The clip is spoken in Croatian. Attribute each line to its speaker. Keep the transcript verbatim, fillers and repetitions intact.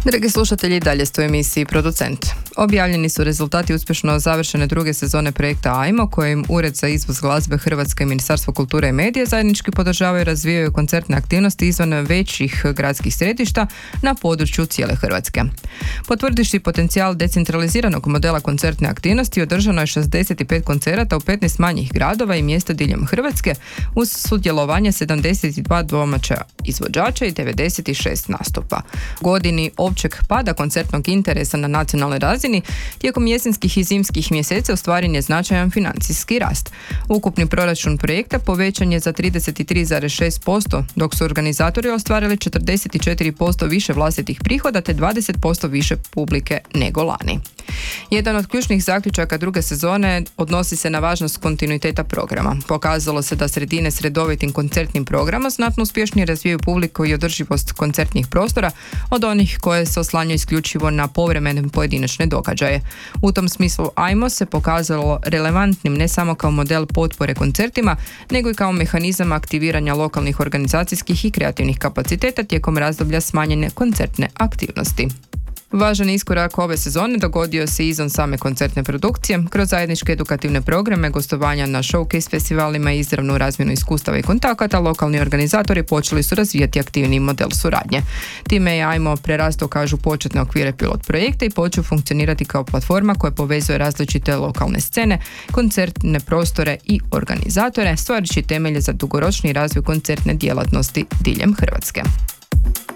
Speaker 1: Dragi slušatelji, dalje ste u emisiji Producent. Objavljeni su rezultati uspješno završene druge sezone projekta Ajmo, kojim Ured za izvoz glazbe Hrvatske i Ministarstvo kulture i medija zajednički podržavaju i razvijaju koncertne aktivnosti izvan većih gradskih središta na području cijele Hrvatske. Potvrdivši potencijal decentraliziranog modela koncertne aktivnosti, održano je šezdeset pet koncerata u petnaest manjih gradova i mjesta diljem Hrvatske uz sudjelovanje sedamdeset dva domaća izvođača i devedeset šest nastupa. Godini općeg pada koncertnog interesa na nacionalnoj razini, tijekom jesenskih i zimskih mjeseci ostvaren je značajan financijski rast. Ukupni proračun projekta povećan je za trideset tri zarez šest posto, dok su organizatori ostvarili četrdeset četiri posto više vlastitih prihoda te dvadeset posto više publike nego lani. Jedan od ključnih zaključaka druge sezone odnosi se na važnost kontinuiteta programa. Pokazalo se da sredine s redovitim koncertnim programom znatno uspješnije razvijaju publiku i održivost koncertnih prostora od onih koje se oslanjaju isključivo na povremene pojedinačne događaje. U tom smislu Ajmo se pokazalo relevantnim ne samo kao model potpore koncertima, nego i kao mehanizam aktiviranja lokalnih organizacijskih i kreativnih kapaciteta tijekom razdoblja smanjene koncertne aktivnosti. Važan iskorak ove sezone dogodio se izvan same koncertne produkcije, kroz zajedničke edukativne programe, gostovanja na showcase festivalima i izravnu razmjenu iskustava i kontakata, lokalni organizatori počeli su razvijati aktivni model suradnje. Time je Ajmo prerastao, kažu, početne okvire pilot projekta i počeo funkcionirati kao platforma koja povezuje različite lokalne scene, koncertne prostore i organizatore, stvarajući temelje za dugoročni razvoj koncertne djelatnosti diljem Hrvatske.